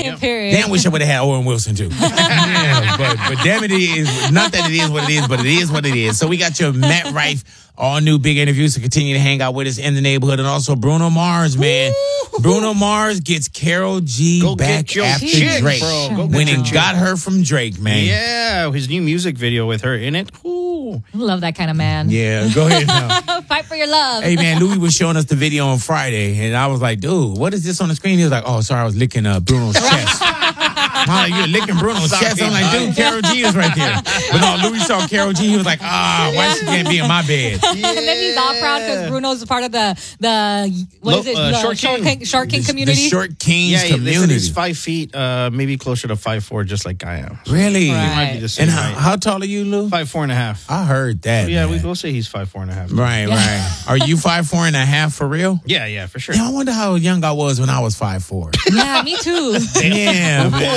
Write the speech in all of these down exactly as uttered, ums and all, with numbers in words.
Yeah. Period. Damn, wish I would have had Owen Wilson too. yeah, but but damn it, it is not that it is what it is, but it is what it is. So we got your Matt Rife, all new big interviews to continue to hang out with us in the neighborhood, and also Bruno Mars, man. Ooh. Bruno Mars gets Karol G Go back after chick, Drake, bro. Go when get it got her from Drake, man. Yeah, his new music video with her in it. Ooh. Love that kind of man. Yeah, go ahead now. Fight for your love. Hey, man, Louis was showing us the video on Friday, and I was like, dude, what is this on the screen? He was like, oh, sorry, I was licking uh, Bruno's chest. I'm like, you're licking Bruno's Sorry, chest. I'm like, dude, Karol G is right there. But no, Louis saw Karol G. He was like, ah, why she can't be in my bed? Yeah. And then he's all proud because Bruno's a part of the, the what Lo- is it? uh, the Short King. King, Short King The- community. The Short Kings Yeah, they said community. he's five feet, uh, maybe closer to five four, just like I am. Really? Right. He might be the same And how, height. how tall are you, Lou? Five four and a half. I heard that. Yeah, we man. will say he's five four and a half. Right, right. Are you five four and a half for real? Yeah, yeah, for sure. Yeah, I wonder how young I was when I was five four. Yeah, me too. Yeah, man.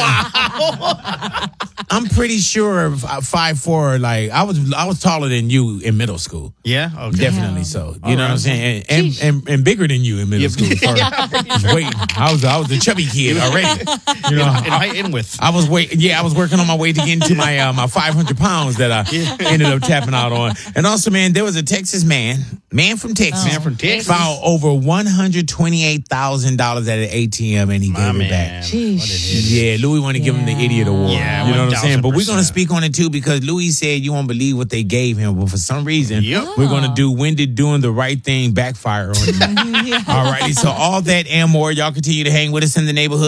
I'm pretty sure five four. Like I was, I was taller than you in middle school. Yeah, okay. Definitely Yeah. so. You All know what I'm right. saying? And, and, and and bigger than you in middle Yeah. school. For, wait, I was I was a chubby kid already. You know, In height and width. I was wait, yeah, I was working on my way to get into my uh, my five hundred pounds that I ended up tapping out on. And also, man, there was a Texas man, man from Texas, Man from Texas. filed over one hundred twenty eight thousand dollars at an A T M, and he My gave it man. back. Sheesh. Yeah, Louis want to give him the Yeah. idiot award. Yeah, you know what I'm saying? But we're going to one thousand percent. speak on it too because Louis said you won't believe what they gave him. But for some reason, Yep. we're going to do when did doing the right thing backfire on you. All righty. So all that and more, y'all continue to hang with us in the neighborhood.